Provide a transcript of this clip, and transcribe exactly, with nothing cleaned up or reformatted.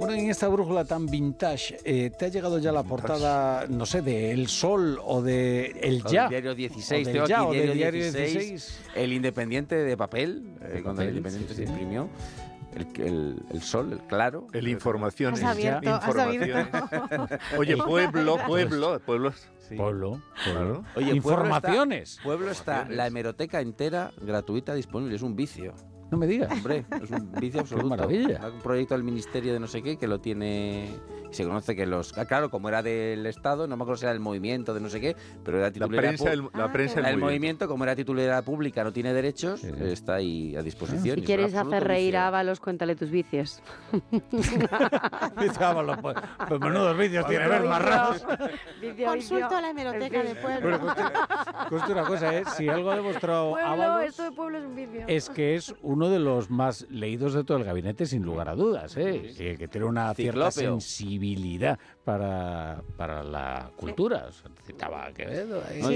ahora en esta brújula tan vintage, eh, ¿te ha llegado ya la portada, no sé, de El Sol o de El O Ya? del Diario dieciséis, O del tengo Ya, aquí o del Diario Diario dieciséis, dieciséis. El Independiente de papel, De eh, cuando papel, el Independiente sí, se sí. imprimió. El, el, el Sol, el Claro. El Informaciones. Has abierto, has Informaciones. abierto. Oye, pueblo, pueblo, pueblos. Sí. Pueblo, pueblo. Oye, Informaciones. Pueblo está, Pueblo está la hemeroteca entera gratuita disponible, es un vicio. No me digas. Hombre, es un vicio absoluto. Qué maravilla. Un proyecto del Ministerio de no sé qué que lo tiene... Y se conoce que los... Claro, como era del Estado, no me acuerdo si era el movimiento de no sé qué, pero era La titularidad... prensa, el, la Ah, prensa, El, el movimiento. movimiento, como era titularidad pública, no tiene derechos, Sí, sí. está ahí a disposición. Si y es un quieres absoluto hacer reír vicio. a Ábalos, cuéntale tus vicios. Dice Ábalos, pues, pues menudos vídeos tiene ver más raros. Vicio, Consulto vicio. a la hemeroteca En de fin. Pueblo. Cuesta una cosa, ¿eh? Si algo ha demostrado Pueblo, Ábalos esto de pueblo es un vicio. es que es uno de los más leídos de todo el gabinete, sin lugar a dudas, ¿eh? Que, que tiene una cierta Ciclópeo. sensibilidad para, para la cultura. O sea, citaba a Quevedo ahí. No,